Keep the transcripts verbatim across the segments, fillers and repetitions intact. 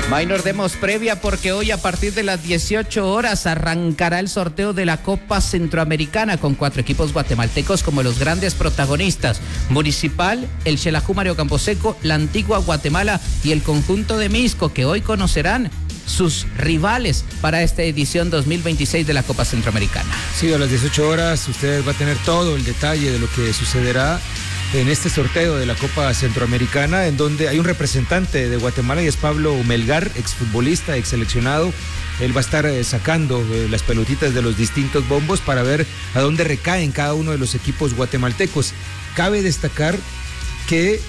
Minor, demos previa porque hoy a partir de las dieciocho horas arrancará el sorteo de la Copa Centroamericana con cuatro equipos guatemaltecos como los grandes protagonistas: Municipal, el Xelajú Mario Camposeco, la Antigua Guatemala y el conjunto de Misco, que hoy conocerán sus rivales para esta edición dos mil veintiséis de la Copa Centroamericana. Sí, a las dieciocho horas usted va a tener todo el detalle de lo que sucederá en este sorteo de la Copa Centroamericana, en donde hay un representante de Guatemala y es Pablo Melgar, exfutbolista, exseleccionado. Él va a estar eh, sacando eh, las pelotitas de los distintos bombos para ver a dónde recaen cada uno de los equipos guatemaltecos. Cabe destacar que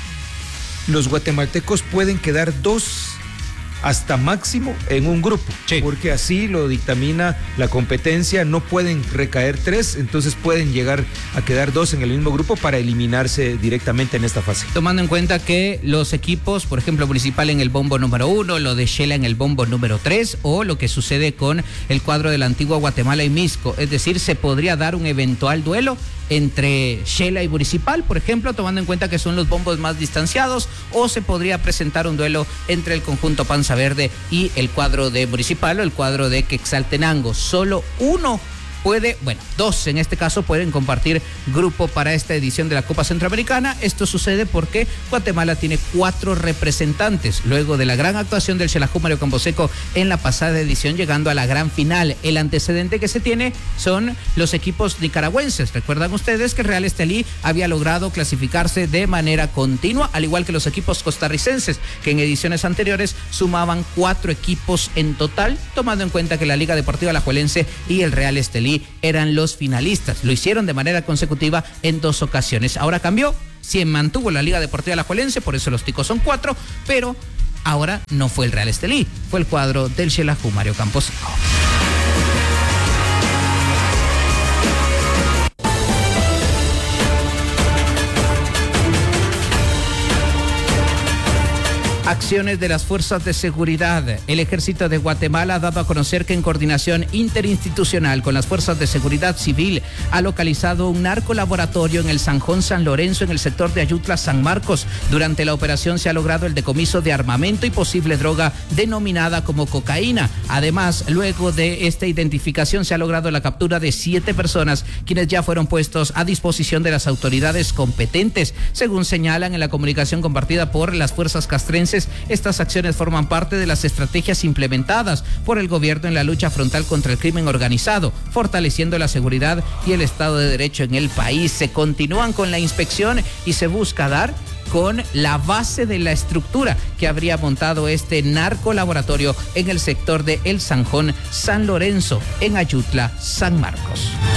los guatemaltecos pueden quedar dos hasta máximo en un grupo, sí, porque así lo dictamina la competencia. No pueden recaer tres, entonces pueden llegar a quedar dos en el mismo grupo para eliminarse directamente en esta fase. Tomando en cuenta que los equipos, por ejemplo, Municipal en el bombo número uno, lo de Xela en el bombo número tres, o lo que sucede con el cuadro de la Antigua Guatemala y Misco, es decir, se podría dar un eventual duelo entre Xela y Municipal, por ejemplo, tomando en cuenta que son los bombos más distanciados, o se podría presentar un duelo entre el conjunto Panza Verde y el cuadro de Municipal o el cuadro de Quetzaltenango. Solo uno puede, bueno, dos en este caso pueden compartir grupo para esta edición de la Copa Centroamericana. Esto sucede porque Guatemala tiene cuatro representantes luego de la gran actuación del Xelajú Mario Camposeco en la pasada edición, llegando a la gran final. El antecedente que se tiene son los equipos nicaragüenses. Recuerdan ustedes que el Real Estelí había logrado clasificarse de manera continua, al igual que los equipos costarricenses, que en ediciones anteriores sumaban cuatro equipos en total, tomando en cuenta que la Liga Deportiva Alajuelense y el Real Estelí eran los finalistas. Lo hicieron de manera consecutiva en dos ocasiones. Ahora cambió, se mantuvo la Liga Deportiva Alajuelense, por eso los ticos son cuatro, pero ahora no fue el Real Estelí, fue el cuadro del Xelajú Mario Camposeco. Acciones de las fuerzas de seguridad. El Ejército de Guatemala ha dado a conocer que en coordinación interinstitucional con las fuerzas de seguridad civil ha localizado un narcolaboratorio en el Sanjón San Lorenzo, en el sector de Ayutla San Marcos. Durante la operación se ha logrado el decomiso de armamento y posible droga denominada como cocaína. Además, luego de esta identificación se ha logrado la captura de siete personas, quienes ya fueron puestos a disposición de las autoridades competentes. Según señalan en la comunicación compartida por las fuerzas castrenses, estas acciones forman parte de las estrategias implementadas por el gobierno en la lucha frontal contra el crimen organizado, fortaleciendo la seguridad y el Estado de Derecho en el país. Se continúan con la inspección y se busca dar con la base de la estructura que habría montado este narcolaboratorio en el sector de El Sanjón San Lorenzo, en Ayutla San Marcos.